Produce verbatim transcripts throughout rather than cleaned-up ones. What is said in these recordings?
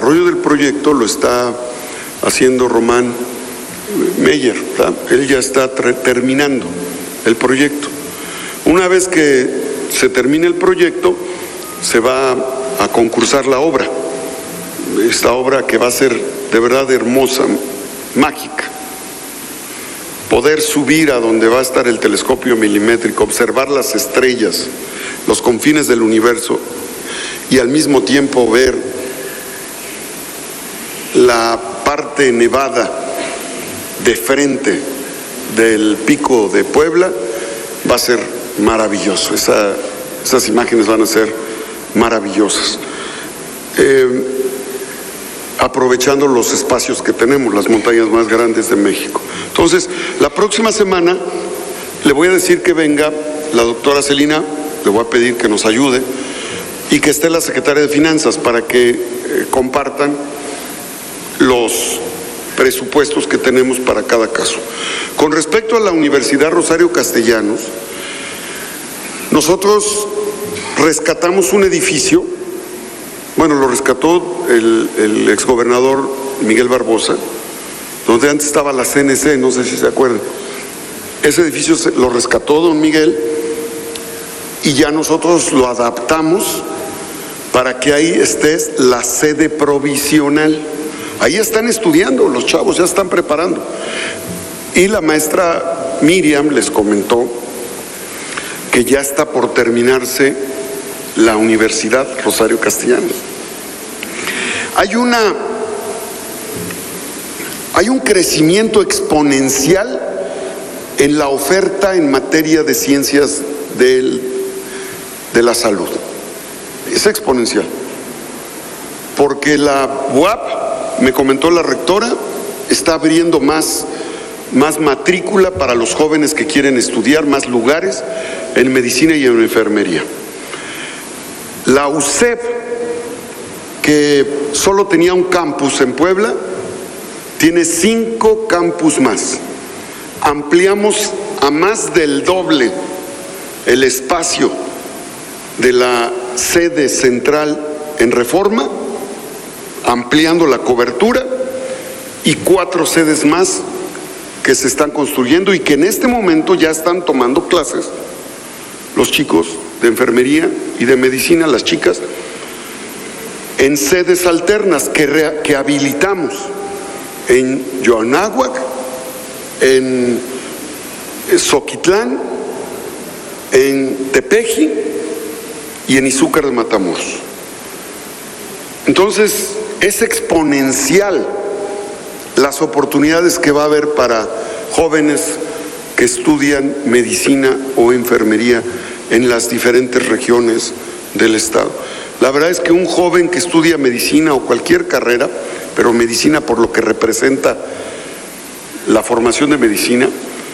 desarrollo del proyecto lo está haciendo Román Meyer, ¿verdad? Él ya está terminando el proyecto. Una vez que se termine el proyecto, se va a concursar la obra. Esta obra que va a ser de verdad hermosa, mágica. Poder subir a donde va a estar el telescopio milimétrico, observar las estrellas, los confines del universo y al mismo tiempo ver la parte nevada de frente del Pico de Puebla, va a ser maravilloso. Esa, esas imágenes van a ser maravillosas. Eh, aprovechando los espacios que tenemos, las montañas más grandes de México. Entonces, la próxima semana le voy a decir que venga la doctora Celina, le voy a pedir que nos ayude, y que esté la secretaria de Finanzas para que eh, compartan los presupuestos que tenemos para cada caso. Con respecto a la Universidad Rosario Castellanos, nosotros rescatamos un edificio, bueno, lo rescató el, el exgobernador Miguel Barbosa, donde antes estaba la C N C, no sé si se acuerdan. Ese edificio lo rescató don Miguel y ya nosotros lo adaptamos para que ahí esté la sede provisional. Ahí están estudiando, los chavos ya están preparando. Y la maestra Miriam les comentó que ya está por terminarse la Universidad Rosario Castellanos. Hay una, hay un crecimiento exponencial en la oferta en materia de ciencias del, de la salud. Es exponencial. Porque la U A P, me comentó la rectora, está abriendo más, más matrícula para los jóvenes que quieren estudiar, más lugares en medicina y en enfermería. La U C E P, que solo tenía un campus en Puebla, tiene cinco campus más. Ampliamos a más del doble el espacio de la sede central en Reforma, ampliando la cobertura, y cuatro sedes más que se están construyendo y que en este momento ya están tomando clases los chicos de enfermería y de medicina, las chicas, en sedes alternas que, re, que habilitamos en Yoanáhuac, en Zoquitlán, en Tepeji y en Izúcar de Matamoros. Entonces, es exponencial las oportunidades que va a haber para jóvenes que estudian medicina o enfermería en las diferentes regiones del estado. La verdad es que un joven que estudia medicina o cualquier carrera, pero medicina por lo que representa la formación de medicina,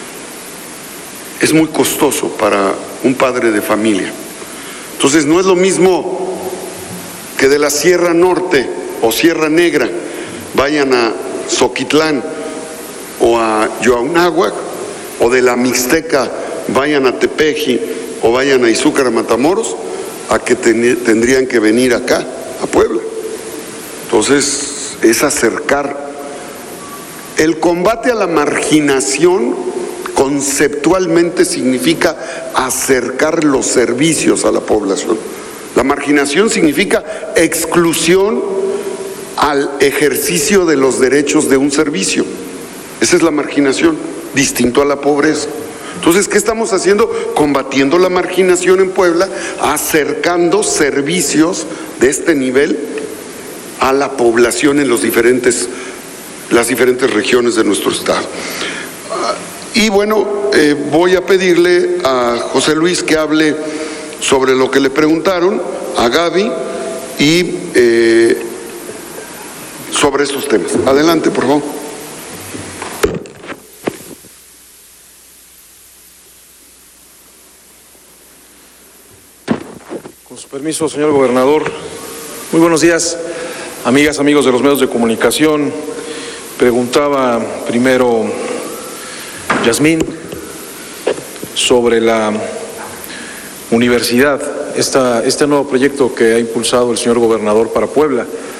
es muy costoso para un padre de familia. Entonces no es lo mismo que de la Sierra Norte o Sierra Negra vayan a Zoquitlán o a Yoanáhuac, o de la Mixteca vayan a Tepeji o vayan a Izúcar de Matamoros, a que ten, tendrían que venir acá, a Puebla. Entonces, es acercar. El combate a la marginación conceptualmente significa acercar los servicios a la población. La marginación significa exclusión al ejercicio de los derechos de un servicio. Esa es la marginación, distinto a la pobreza. Entonces, ¿qué estamos haciendo? Combatiendo la marginación en Puebla, acercando servicios de este nivel a la población en los diferentes, las diferentes regiones de nuestro estado. Y bueno, eh, voy a pedirle a José Luis que hable sobre lo que le preguntaron, a Gaby, y eh, sobre estos temas. Adelante, por favor. Con su permiso, señor gobernador. Muy buenos días, amigas, amigos de los medios de comunicación. Preguntaba primero Yasmín sobre la universidad, esta, este nuevo proyecto que ha impulsado el señor gobernador para Puebla.